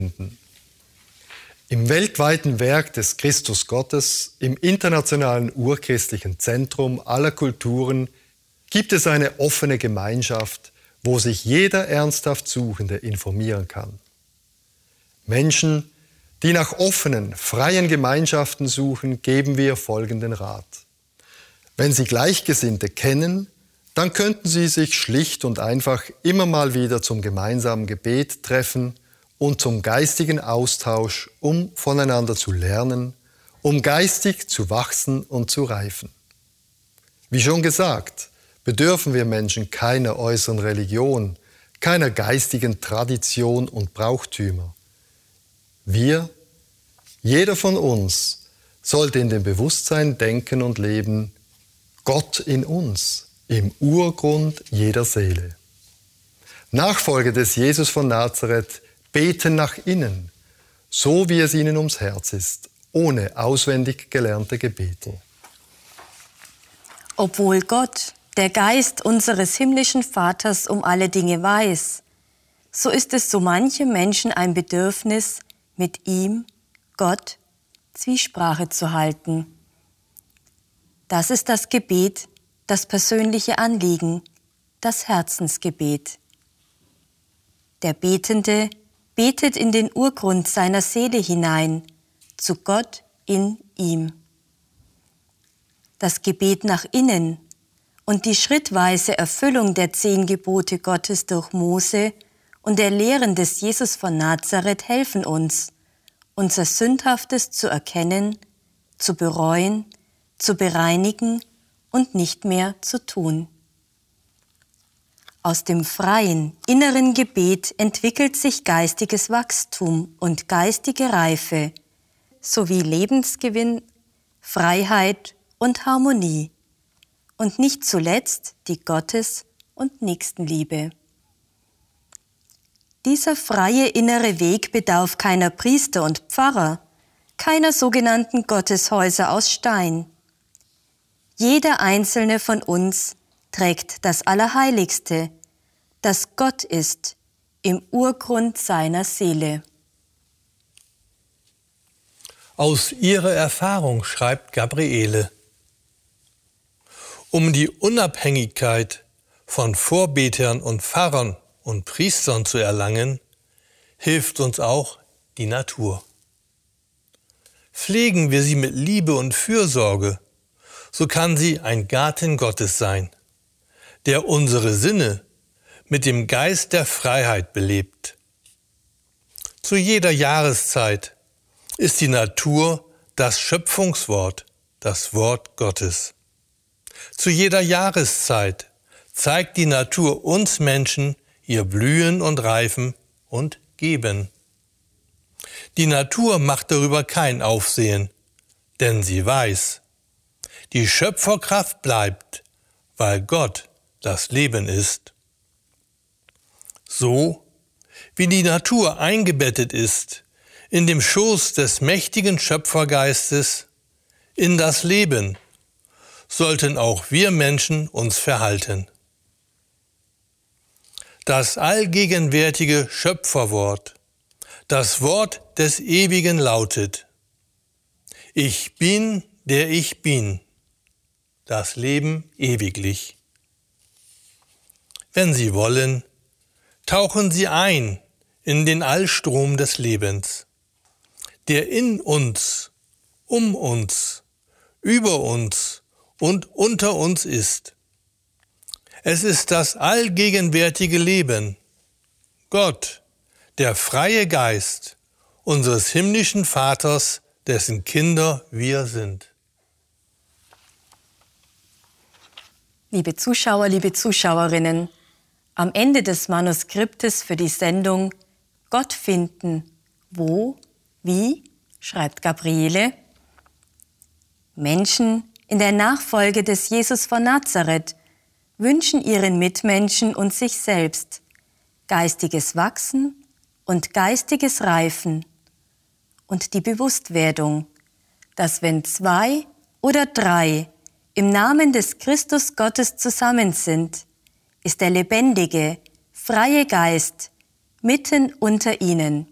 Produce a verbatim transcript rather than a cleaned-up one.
Im weltweiten Werk des Christus Gottes, im internationalen urchristlichen Zentrum aller Kulturen, gibt es eine offene Gemeinschaft, wo sich jeder ernsthaft Suchende informieren kann. Menschen, die nach offenen, freien Gemeinschaften suchen, geben wir folgenden Rat. Wenn Sie Gleichgesinnte kennen, dann könnten Sie sich schlicht und einfach immer mal wieder zum gemeinsamen Gebet treffen und zum geistigen Austausch, um voneinander zu lernen, um geistig zu wachsen und zu reifen. Wie schon gesagt, bedürfen wir Menschen keiner äußeren Religion, keiner geistigen Tradition und Brauchtümer. Wir, jeder von uns, sollte in dem Bewusstsein denken und leben, Gott in uns, im Urgrund jeder Seele. Nachfolger des Jesus von Nazareth beten nach innen, so wie es ihnen ums Herz ist, ohne auswendig gelernte Gebete. Obwohl Gott, der Geist unseres himmlischen Vaters, um alle Dinge weiß, so ist es so manchem Menschen ein Bedürfnis, mit ihm, Gott, Zwiesprache zu halten. Das ist das Gebet, das persönliche Anliegen, das Herzensgebet. Der Betende betet in den Urgrund seiner Seele hinein, zu Gott in ihm. Das Gebet nach innen und die schrittweise Erfüllung der zehn Gebote Gottes durch Mose und der Lehren des Jesus von Nazareth helfen uns, unser Sündhaftes zu erkennen, zu bereuen, zu bereinigen und nicht mehr zu tun. Aus dem freien, inneren Gebet entwickelt sich geistiges Wachstum und geistige Reife sowie Lebensgewinn, Freiheit und Harmonie und nicht zuletzt die Gottes- und Nächstenliebe. Dieser freie innere Weg bedarf keiner Priester und Pfarrer, keiner sogenannten Gotteshäuser aus Stein. Jeder einzelne von uns trägt das Allerheiligste, das Gott ist, im Urgrund seiner Seele. Aus ihrer Erfahrung schreibt Gabriele: Um die Unabhängigkeit von Vorbetern und Pfarrern und Priestern zu erlangen, hilft uns auch die Natur. Pflegen wir sie mit Liebe und Fürsorge, so kann sie ein Garten Gottes sein, der unsere Sinne mit dem Geist der Freiheit belebt. Zu jeder Jahreszeit ist die Natur das Schöpfungswort, das Wort Gottes. Zu jeder Jahreszeit zeigt die Natur uns Menschen ihr Blühen und Reifen und Geben. Die Natur macht darüber kein Aufsehen, denn sie weiß, die Schöpferkraft bleibt, weil Gott das Leben ist. So wie die Natur eingebettet ist in dem Schoß des mächtigen Schöpfergeistes, in das Leben, sollten auch wir Menschen uns verhalten. Das allgegenwärtige Schöpferwort, das Wort des Ewigen lautet: Ich bin, der ich bin, das Leben ewiglich. Wenn Sie wollen, tauchen Sie ein in den Allstrom des Lebens, der in uns, um uns, über uns und unter uns ist. Es ist das allgegenwärtige Leben, Gott, der freie Geist unseres himmlischen Vaters, dessen Kinder wir sind. Liebe Zuschauer, liebe Zuschauerinnen, am Ende des Manuskriptes für die Sendung Gott finden, wo, wie, schreibt Gabriele: Menschen in der Nachfolge des Jesus von Nazareth wünschen ihren Mitmenschen und sich selbst geistiges Wachsen und geistiges Reifen und die Bewusstwerdung, dass wenn zwei oder drei im Namen des Christus Gottes zusammen sind, ist der lebendige, freie Geist mitten unter ihnen.